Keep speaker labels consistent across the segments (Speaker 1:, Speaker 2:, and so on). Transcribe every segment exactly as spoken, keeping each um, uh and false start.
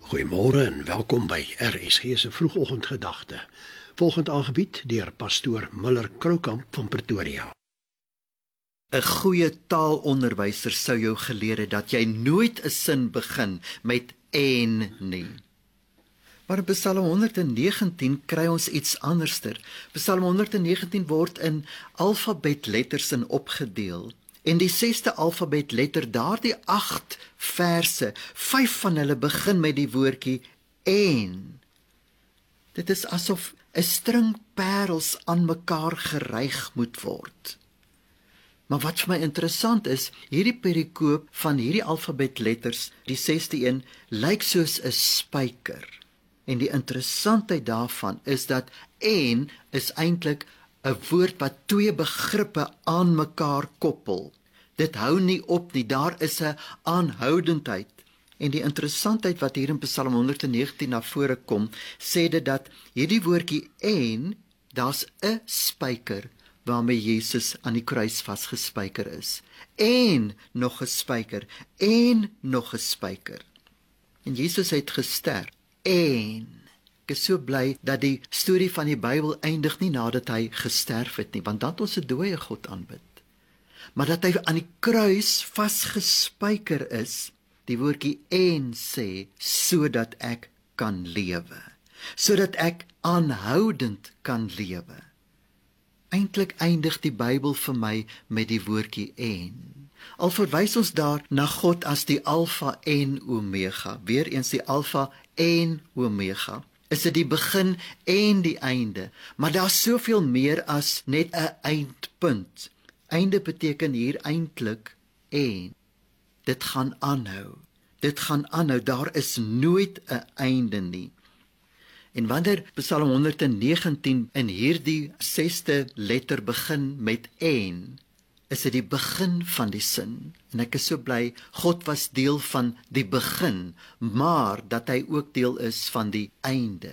Speaker 1: Goeiemôre en welkom by R S G se vroegoggendgedagte. Volgend aangebied deur pastoor Müller Kroukamp van Pretoria.
Speaker 2: 'n Goeie taalonderwyser sou jou geleer het dat jy nooit 'n sin begin met en nie. Maar in Psalm honderdnegentien kry ons iets anderster. Psalm honderdnegentien word in alfabetletters in opgedeel. En die sesde alfabetletter, daardie agt verse, vyf van hulle begin met die woordjie en. Dit is asof 'n string parels aan mekaar geryg moet word. Maar wat vir my interessant is, hierdie perikoop van hierdie alfabetletters, die sesde een, lyk soos 'n spyker. En die interessantheid daarvan is dat en is eintlik 'n woord wat twee begrippe aan mekaar koppel. Dit hou nie op nie, daar is 'n aanhoudendheid. En die interessantheid wat hier in Psalm honderdnegentien na vore kom, sê dit dat hierdie woordjie en, daar's 'n spyker waarmee Jesus aan die kruis vasgespyker is. En nog 'n spyker, en nog 'n spyker. En Jesus het gesterf. En ek is so bly dat die storie van die Bybel eindig nie nadat hy gesterf het nie, want dan het ons 'n dooie God aanbid. Maar dat hy aan die kruis vasgespyker is, die woordjie en sê, sodat ek kan lewe, sodat ek aanhoudend kan lewe. Eintlik eindig die Bybel vir my met die woordjie en. Al verwys ons daar na God as die Alfa en Omega, weer eens die Alfa en Omega, is dit die begin en die einde, maar daar's soveel meer as net 'n eindpunt. Einde beteken hier eintlik en. Dit gaan aanhou, dit gaan aanhou, daar is nooit 'n einde nie. En wanneer Psalm honderdnegentien in hierdie sesde letter begin met en, is dit die begin van die sin. En ek is so bly, God was deel van die begin, maar dat hy ook deel is van die einde.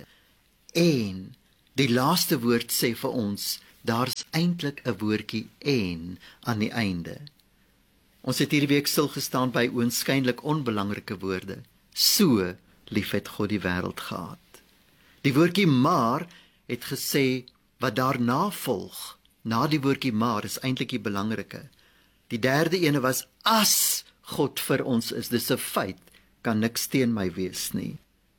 Speaker 2: En, die laaste woord sê vir ons, daar's eintlik 'n woordjie en aan die einde. Ons het hierdie week stil gestaan by oënskynlik onbelangrike woorde. So lief het God die wêreld gehad. Die woordjie maar het gesê wat daarna volg. Na die woordjie maar is eintlik die belangrike. Die derde ene was as God vir ons is, dis 'n feit, kan niks teen my wees nie.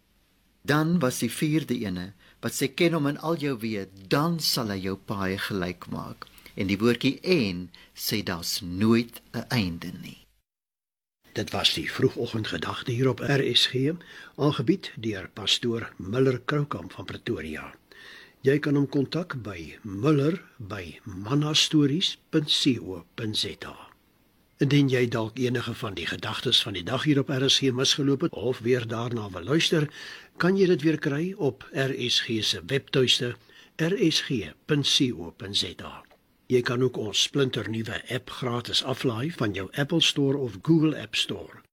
Speaker 2: Dan was die vierde ene wat sê ken hom in al jou weë, dan sal hy jou paaie gelyk maak. En die woordjie en sê daar's nooit 'n einde nie.
Speaker 1: Dit was die vroegoggendgedagte hier op R S G, aangebied deur pastoor Müller Kroukamp van Pretoria. Jy kan hom kontak by Müller by mannastories punt co punt za. Indien jy dalk enige van die gedagtes van die dag hier op R S G misgeloop het of weer daarna wil luister, kan jy dit weer kry op R S G se webtuiste r s g punt co punt za. Jy kan ook ons splinternuwe app gratis aflaai van jou Apple Store of Google App Store.